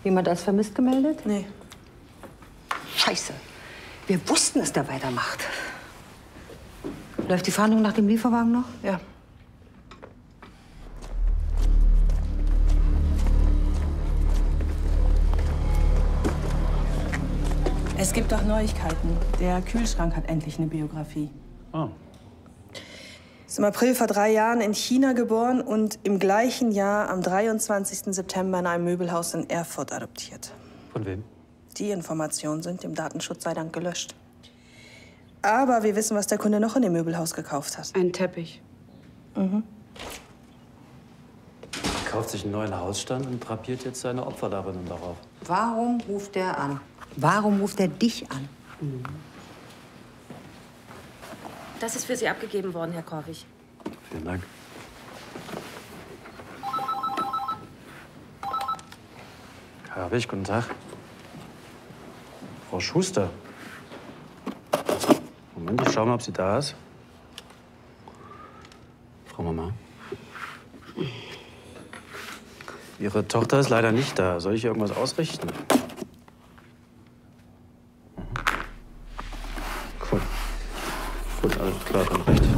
Jemand als vermisst gemeldet? Nee. Scheiße. Wir wussten, dass der weitermacht. Läuft die Fahndung nach dem Lieferwagen noch? Ja. Es gibt auch Neuigkeiten. Der Kühlschrank hat endlich eine Biografie. Oh. Ist im April vor 3 Jahren in China geboren und im gleichen Jahr am 23. September in einem Möbelhaus in Erfurt adoptiert. Von wem? Die Informationen sind dem Datenschutz sei Dank gelöscht. Aber wir wissen, was der Kunde noch in dem Möbelhaus gekauft hat. Ein Teppich. Mhm. Kauft sich einen neuen Hausstand und drapiert jetzt seine Opfer darin darauf. Warum ruft der an? Warum ruft er dich an? Das ist für Sie abgegeben worden, Herr Korwig. Vielen Dank. Korwig, guten Tag. Frau Schuster. Moment, ich schau mal, ob sie da ist. Frau Mama. Ihre Tochter ist leider nicht da. Soll ich ihr irgendwas ausrichten? Cool. Gut, alles klar, dann recht.